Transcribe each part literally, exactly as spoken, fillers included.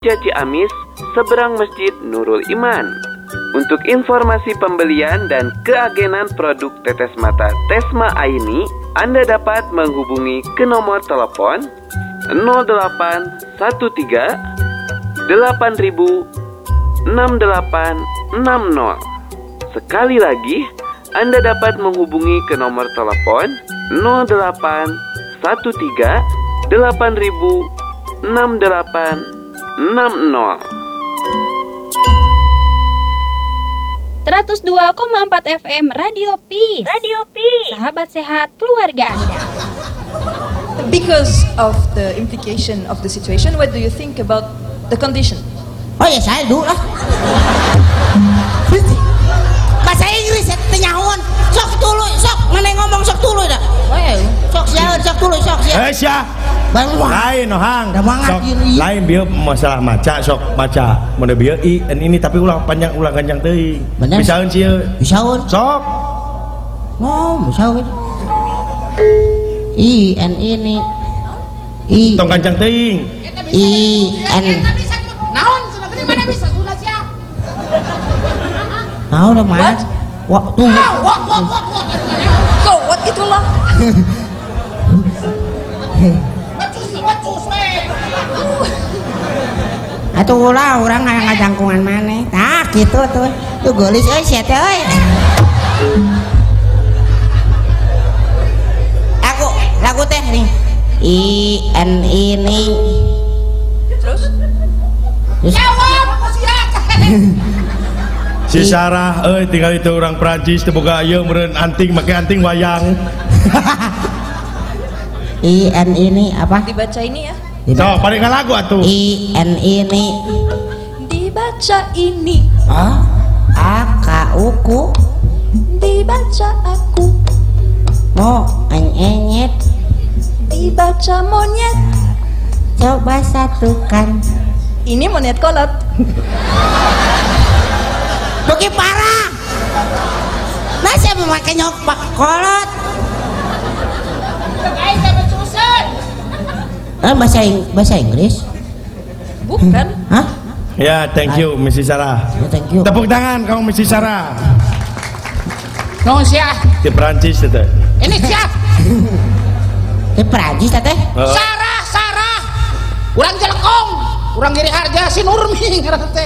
Ciamis, seberang Masjid Nurul Iman. Untuk informasi pembelian dan keagenan produk tetes mata Tesma Aini, Anda dapat menghubungi ke nomor telepon nol delapan satu tiga delapan ribu enam delapan enam nol. Sekali lagi, Anda dapat menghubungi ke nomor telepon nol delapan satu tiga delapan ribu enam delapan enam nol. seratus dua koma empat F M Radio Peace. Radio Peace. Sahabat sehat keluarga Anda. Because of the implication of the situation, what do you think about the condition? Oh ya saya dulu lah. Bahasa Inggris ya tenyawan. Sok dulu, sok mana ngomong sok dulu dah. Oh ya, sok siaun sok dulu sok siaun. Eh sia. Lain ohang. Sok lain bieu masalah maca sok maca. Mun bieu i dan ini tapi ulang panjang ulang ganjang teuing. Bisaeun sieu. Bisaeun. Sok. Oh, bisaeun. I n ini. I. Tong ganjang teuing. I n. Naon cenah teh mana bisa guna sia? Naon dah mah? Waktu. Wak wak wak wak. So, what itulah? Atuh ulah urang ngajangkungan maneh. Tah kitu tuh. Tuh geulis euy sia teh euy. Aku lagu teh nih. I n ini. Terus? Terus. Jawab sia. Si Sarah euy tinggal itu orang Prancis teu boga ieu meureun anting make anting wayang. I n ini apa? Dibaca ini ya. So, pada ngalagu atuh. I n ini. Dibaca ini. Ah, aka uku. Dibaca aku. Mo enyet. Dibaca monyet. Coba satukan. Ini monyet kolot. Bagi parah. Masa memakai nyok kolot? Ai teh becuseun. Eh, bahasa Ing bahasa Inggris? Bukan. Hah? Ya, thank you Missus Sarah. Ya, thank you. Tepuk tangan kamu Missus Sarah. Naon sia? Di Prancis itu. Ini sia. Di Perancis teh? Uh, Sarah, Sarah. Urang jelekong. Urang giri harja si Nurmi ngaran teh.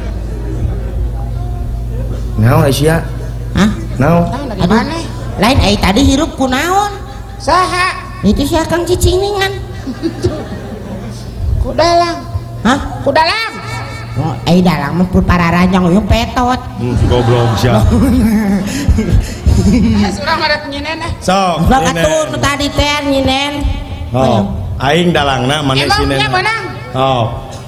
naon Asia? Hah? Naon? Naon dari mana? Lain ai tadi hirup kunaon? Saha? Itu si Akang Cicingingan. Kudalang. Hah? Kudalang. Oh, ai dalang mah pararanyong yung petot. Hmm, goblok sia. Surang maret nyinen eh. Sok. Blok atuh nu tadi teh nyinen. Oh, aing dalangna maneh sinen. Emangnya menang. Oh.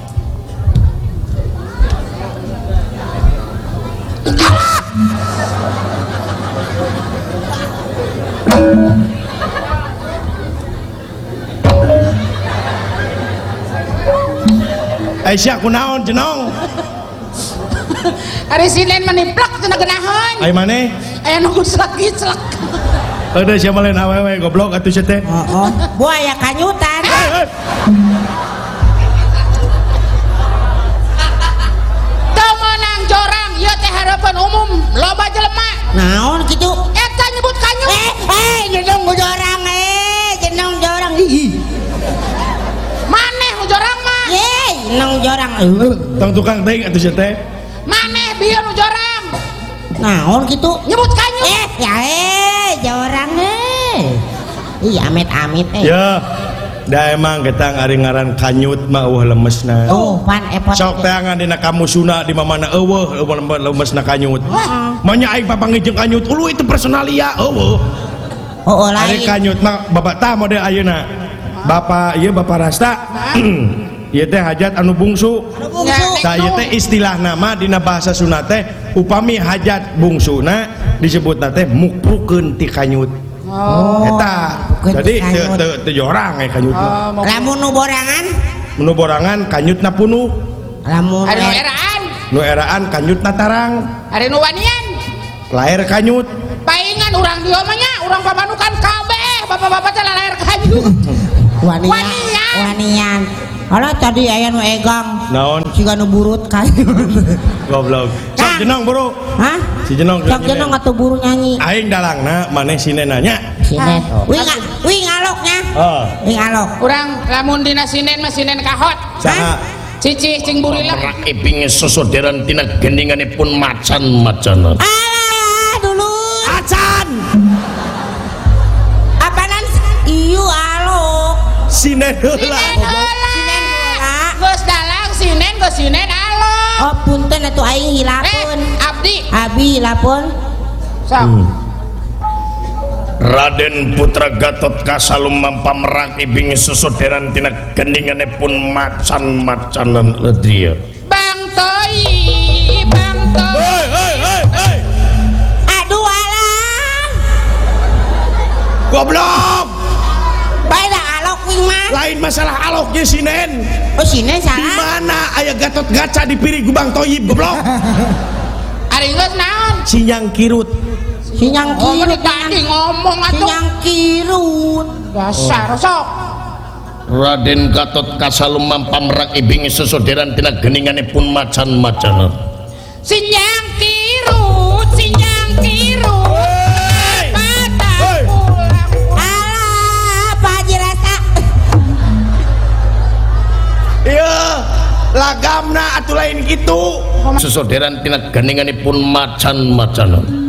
Aisyah kunaon jenong? Hari Senin meniplak cenah geunaheun. Ai maneh? Aya nu selak-selak. Ada siapa lain awewe goblok atuh sia teh. Oh, oh. Buaya kanyutan. Teu meunang jorang ieu teh hareupeun umum loba jelema. Naon kitu? Eta nyebut kanyu. Eh, eh, jenong jorang eh, jenong jorang. Ih. Maneh nu jorang mah. Ye, jenong jorang. Eueuh. Tong tukang teuing atuh sia teh. Maneh bieu nu jorang. Naon kitu? Nyebut kanyu. Eh, ya eh, jorang eh. Ih, amit-amit eh. Ya. Da emang getang ari ngaran kanyut mah eueuh lemesna. Tuh, pan epot. Sok teangan dina kamusuna di mana eueuh eueuh lemesna kanyut. Manya aing papanggih jeung kanyut, ulu itu personalia eueuh. Oh, Ari lain. kanyut mah bapak tah model ayeuna. Bapak ieu Bapak Rasta. Ieu teh hajat anu bungsu. Bungsu. Tah ieu teh istilah nama dina bahasa Sunda teh upami hajat bungsuna disebutna teh mukpukeun ti kanyut. Oh. Eta. Jadi teu teu teu jorang eh kanyut. Lamun nu borangan, Nu borangan kanyutna punuh. lamun Hari nu eraan, Nu eraan kanyutna tarang. hari nu wanian. Lair kanyut. Paingan urang dieu mah nya, urang pamanukan kabeh, bapak-bapak teh lair kanyu. wanian wanian ala tadi aya nu egang naon siga nu burut kae goblok sok jenong buru hah si jenong sok jenong atuh buru nyanyi aing dalangna maneh sinen nanya sinen wi wi ngaloknya oh wi ngalok urang lamun dina sinen mah sinen kahot saha cicih cing burilah rak ibing sosoderan tina gendinganipun macan-macanan alah dulu acan apaanan ieu alok sinen heula geus dalang sinen geus sinen alok oh punten atuh aing hilapeun eh abdi abi hilapeun sok hmm. Raden Putra Gatot Kasalum pamerak ibing sosoderan tina gendinganipun macan-macanan ledria Bang Toi Bang Toi hei hei hei hei aduh alah goblok bae da alok wing mah lain masalah alok ge sinen oh sinen di salah mana aya Gatot Gaca di piring Gubang Toyib goblok ari geus naon sinyang kirut sinyang oh kirut tadi ngomong atuh sinyang kirut dasar sok Raden Gatot Kasalum pamerak ibing sosoderan tina gendinganipun macan-macanan sinyang kirut sinyang kirut mata pulang alah Pak Haji Rasa iya lagamna atuh lain gitu sosoderan tina gendinganipun macan-macanan